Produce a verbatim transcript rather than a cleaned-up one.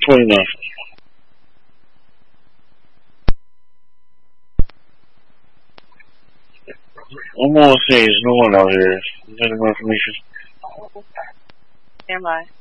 twenty-nine. I'm gonna say there's no one out here. Is there more information? Stand by.